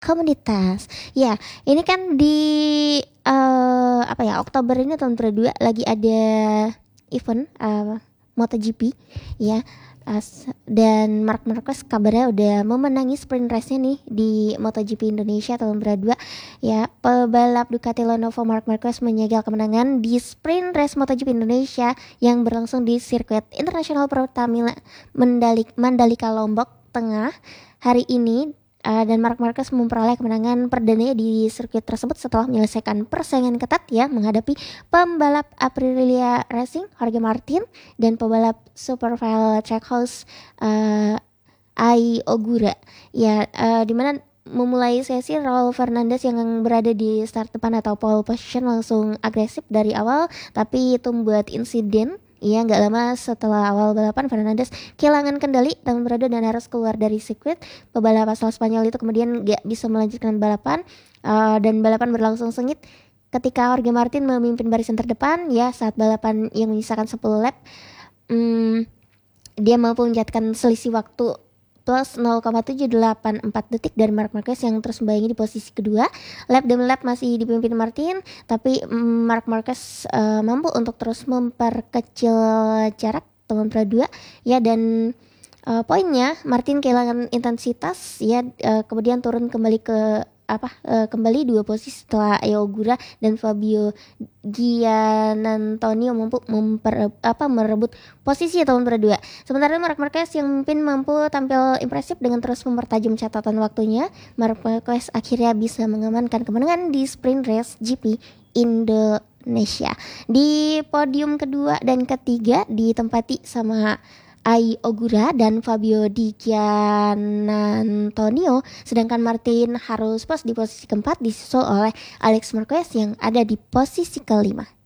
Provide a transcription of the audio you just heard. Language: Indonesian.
komunitas. Ya, ini kan di Oktober ini tahun 2022 lagi ada event MotoGP ya. Dan Marc Marquez kabarnya udah memenangi sprint race-nya nih di MotoGP Indonesia tahun 2022 ya. Pebalap Ducati Lenovo Marc Marquez menyegel kemenangan di sprint race MotoGP Indonesia yang berlangsung di sirkuit internasional Pertamina Mandalika Lombok Tengah hari ini. Dan Marc Marquez memperoleh kemenangan perdana di sirkuit tersebut setelah menyelesaikan persaingan ketat ya menghadapi pembalap Aprilia Racing Jorge Martin dan pebalap Superval Trackhouse Ai Ogura ya, di mana memulai sesi Raul Fernandez yang berada di start depan atau pole position langsung agresif dari awal, tapi itu membuat insiden. Iya, nggak lama setelah awal balapan Fernandez kehilangan kendali dan berada dan harus keluar dari sirkuit. Pebalap asal Spanyol itu kemudian nggak bisa melanjutkan balapan dan balapan berlangsung sengit ketika Jorge Martin memimpin barisan terdepan ya saat balapan yang menyisakan 10 lap. Dia mampu menjatuhkan selisih waktu plus 0,784 detik dari Marc Marquez yang terus membayangi di posisi kedua. Lap demi lap masih dipimpin Martin, tapi Marc Marquez mampu untuk terus memperkecil jarak tahun 2022 ya, dan poinnya Martin kehilangan intensitas ya, kemudian turun kembali kembali dua posisi setelah Ai Ogura dan Fabio Gianantonio mampu merebut posisi tahun berdua. Sementara Marc Marquez yang memimpin mampu tampil impresif dengan terus mempertajam catatan waktunya. Marc Marquez akhirnya bisa mengamankan kemenangan di sprint race GP Indonesia. Di podium kedua dan ketiga ditempati sama Ai Ogura dan Fabio Di Gianantonio, sedangkan Martin harus pas di posisi keempat disusul oleh Alex Marquez yang ada di posisi kelima.